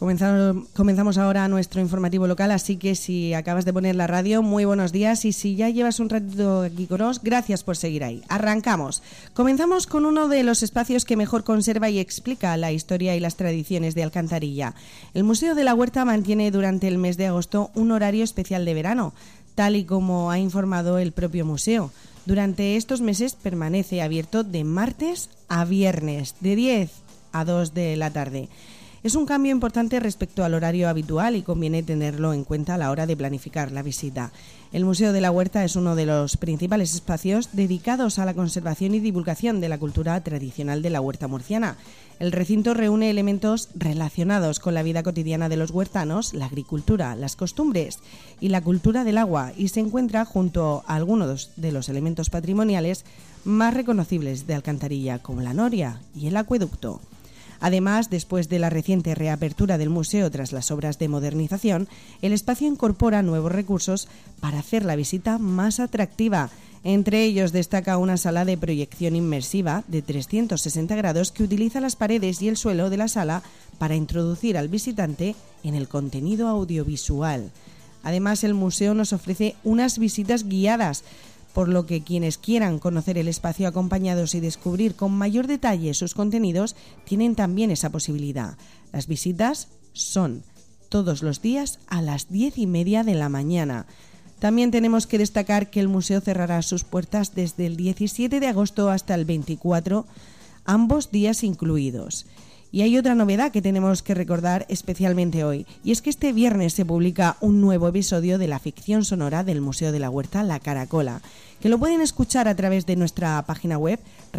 Comenzamos ahora nuestro informativo local, así que si acabas de poner la radio, muy buenos días, y si ya llevas un ratito aquí con nosotros, gracias por seguir ahí. Arrancamos. Comenzamos con uno de los espacios que mejor conserva y explica la historia y las tradiciones de Alcantarilla. El Museo de la Huerta mantiene durante el mes de agosto un horario especial de verano, tal y como ha informado el propio museo. Durante estos meses permanece abierto de martes a viernes, de 10 a 2 de la tarde. Es un cambio importante respecto al horario habitual y conviene tenerlo en cuenta a la hora de planificar la visita. El Museo de la Huerta es uno de los principales espacios dedicados a la conservación y divulgación de la cultura tradicional de la huerta murciana. El recinto reúne elementos relacionados con la vida cotidiana de los huertanos, la agricultura, las costumbres y la cultura del agua, y se encuentra junto a algunos de los elementos patrimoniales más reconocibles de Alcantarilla, como la noria y el acueducto. Además, después de la reciente reapertura del museo tras las obras de modernización, el espacio incorpora nuevos recursos para hacer la visita más atractiva. Entre ellos destaca una sala de proyección inmersiva de 360 grados que utiliza las paredes y el suelo de la sala para introducir al visitante en el contenido audiovisual. Además, el museo nos ofrece unas visitas guiadas, por lo que quienes quieran conocer el espacio acompañados y descubrir con mayor detalle sus contenidos tienen también esa posibilidad. Las visitas son todos los días a las 10:30 de la mañana. También tenemos que destacar que el museo cerrará sus puertas desde el 17 de agosto hasta el 24, ambos días incluidos. Y hay otra novedad que tenemos que recordar especialmente hoy, y es que este viernes se publica un nuevo episodio de la ficción sonora del Museo de la Huerta, La Caracola, que lo pueden escuchar a través de nuestra página web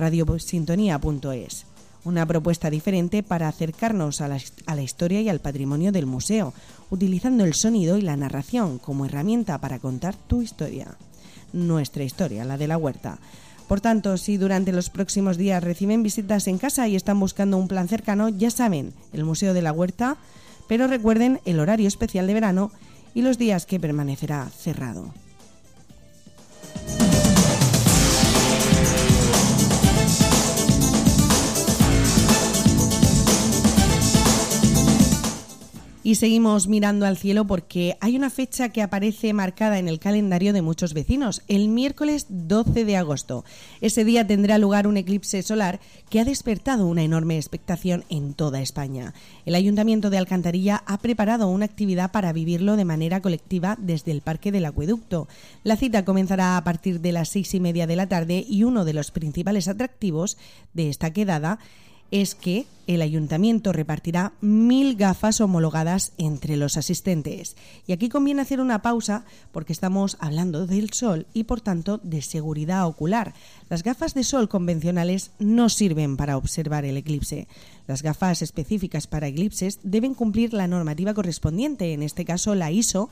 radiosintonía.es. Una propuesta diferente para acercarnos a la historia y al patrimonio del museo, utilizando el sonido y la narración como herramienta para contar tu historia. Nuestra historia, la de la huerta. Por tanto, si durante los próximos días reciben visitas en casa y están buscando un plan cercano, ya saben, el Museo de la Huerta, pero recuerden el horario especial de verano y los días que permanecerá cerrado. Y seguimos mirando al cielo porque hay una fecha que aparece marcada en el calendario de muchos vecinos, el miércoles 12 de agosto. Ese día tendrá lugar un eclipse solar que ha despertado una enorme expectación en toda España. El Ayuntamiento de Alcantarilla ha preparado una actividad para vivirlo de manera colectiva desde el Parque del Acueducto. La cita comenzará a partir de las 6:30 de la tarde y uno de los principales atractivos de esta quedada es que el ayuntamiento repartirá 1000 gafas homologadas entre los asistentes. Y aquí conviene hacer una pausa porque estamos hablando del sol y por tanto de seguridad ocular. Las gafas de sol convencionales no sirven para observar el eclipse. Las gafas específicas para eclipses deben cumplir la normativa correspondiente, en este caso la ISO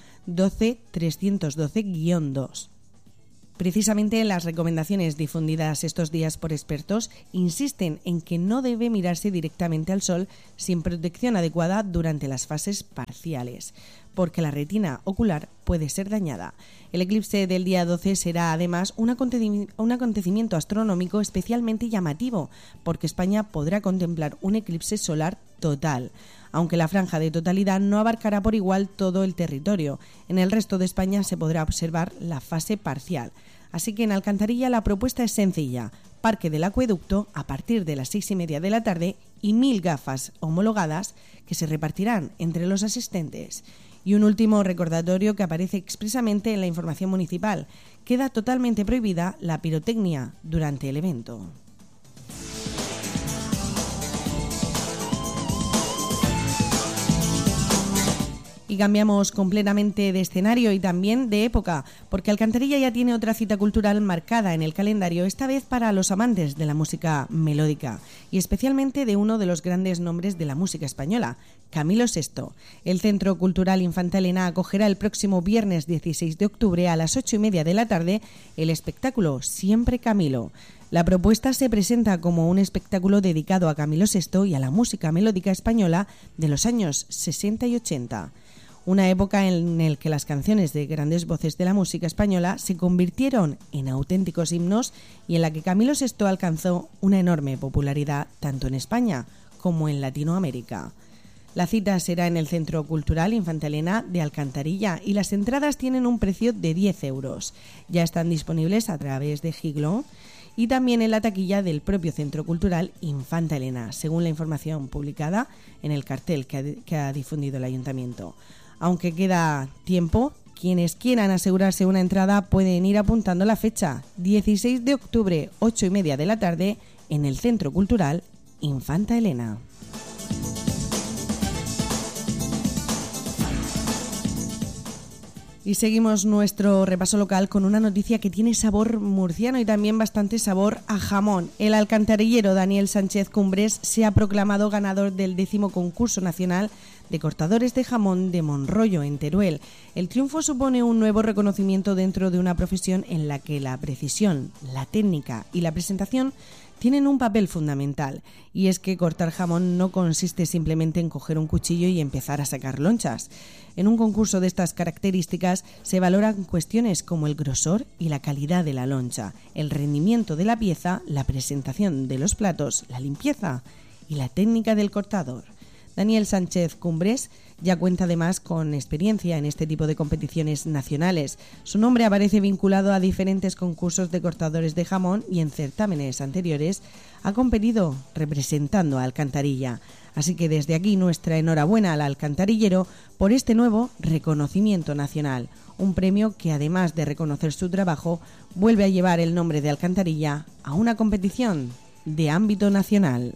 12312-2. Precisamente las recomendaciones difundidas estos días por expertos insisten en que no debe mirarse directamente al sol sin protección adecuada durante las fases parciales, porque la retina ocular puede ser dañada. El eclipse del día 12 será además un acontecimiento astronómico especialmente llamativo, porque España podrá contemplar un eclipse solar total, aunque la franja de totalidad no abarcará por igual todo el territorio. En el resto de España se podrá observar la fase parcial. Así que en Alcantarilla la propuesta es sencilla: Parque del Acueducto a partir de las 6:30 de la tarde y 1000 gafas homologadas que se repartirán entre los asistentes. Y un último recordatorio que aparece expresamente en la información municipal: queda totalmente prohibida la pirotecnia durante el evento. Y cambiamos completamente de escenario y también de época, porque Alcantarilla ya tiene otra cita cultural marcada en el calendario, esta vez para los amantes de la música melódica, y especialmente de uno de los grandes nombres de la música española, Camilo VI. El Centro Cultural Infanta Elena acogerá el próximo viernes 16 de octubre a las 8:30 de la tarde el espectáculo Siempre Camilo. La propuesta se presenta como un espectáculo dedicado a Camilo VI y a la música melódica española de los años 60 y 80. Una época en la que las canciones de grandes voces de la música española se convirtieron en auténticos himnos y en la que Camilo VI alcanzó una enorme popularidad tanto en España como en Latinoamérica. La cita será en el Centro Cultural Infanta Elena de Alcantarilla y las entradas tienen un precio de 10 euros. Ya están disponibles a través de Giglo y también en la taquilla del propio Centro Cultural Infanta Elena, según la información publicada en el cartel que ha difundido el Ayuntamiento. Aunque queda tiempo, quienes quieran asegurarse una entrada pueden ir apuntando la fecha, 16 de octubre, 8:30 de la tarde, en el Centro Cultural Infanta Elena. Y seguimos nuestro repaso local con una noticia que tiene sabor murciano y también bastante sabor a jamón. El alcantarillero Daniel Sánchez Cumbres se ha proclamado ganador del 10º concurso nacional de cortadores de jamón de Monroyo, en Teruel. El triunfo supone un nuevo reconocimiento dentro de una profesión en la que la precisión, la técnica y la presentación tienen un papel fundamental, y es que cortar jamón no consiste simplemente en coger un cuchillo y empezar a sacar lonchas. En un concurso de estas características se valoran cuestiones como el grosor y la calidad de la loncha, el rendimiento de la pieza, la presentación de los platos, la limpieza y la técnica del cortador. Daniel Sánchez Cumbres ya cuenta además con experiencia en este tipo de competiciones nacionales. Su nombre aparece vinculado a diferentes concursos de cortadores de jamón y en certámenes anteriores ha competido representando a Alcantarilla. Así que desde aquí nuestra enhorabuena al alcantarillero por este nuevo reconocimiento nacional. Un premio que, además de reconocer su trabajo, vuelve a llevar el nombre de Alcantarilla a una competición de ámbito nacional.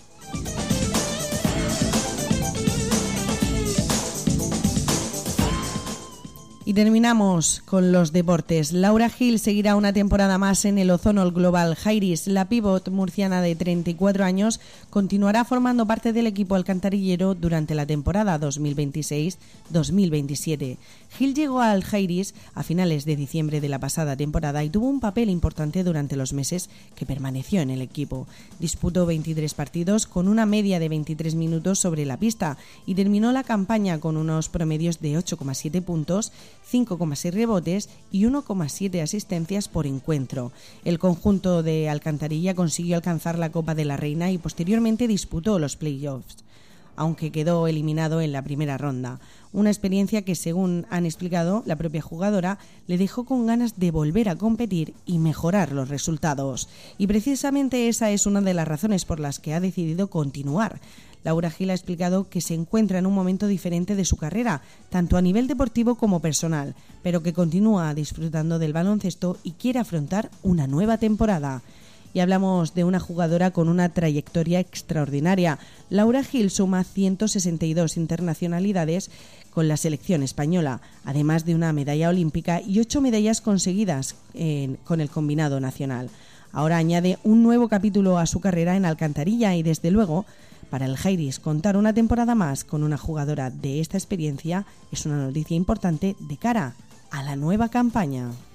Y terminamos con los deportes. Laura Gil seguirá una temporada más en el Ozono Global Jairis. La pívot murciana de 34 años continuará formando parte del equipo alcantarillero durante la temporada 2026-2027. Gil llegó al Jairis a finales de diciembre de la pasada temporada y tuvo un papel importante durante los meses que permaneció en el equipo. Disputó 23 partidos con una media de 23 minutos sobre la pista y terminó la campaña con unos promedios de 8,7 puntos, 5,6 rebotes y 1,7 asistencias por encuentro. El conjunto de Alcantarilla consiguió alcanzar la Copa de la Reina y posteriormente disputó los playoffs, aunque quedó eliminado en la primera ronda. Una experiencia que, según han explicado la propia jugadora, le dejó con ganas de volver a competir y mejorar los resultados. Y precisamente esa es una de las razones por las que ha decidido continuar. Laura Gil ha explicado que se encuentra en un momento diferente de su carrera, tanto a nivel deportivo como personal, pero que continúa disfrutando del baloncesto y quiere afrontar una nueva temporada. Y hablamos de una jugadora con una trayectoria extraordinaria. Laura Gil suma 162 internacionalidades con la selección española, además de una medalla olímpica y 8 medallas conseguidas con el combinado nacional. Ahora añade un nuevo capítulo a su carrera en Alcantarilla y, desde luego, para el Jairis contar una temporada más con una jugadora de esta experiencia es una noticia importante de cara a la nueva campaña.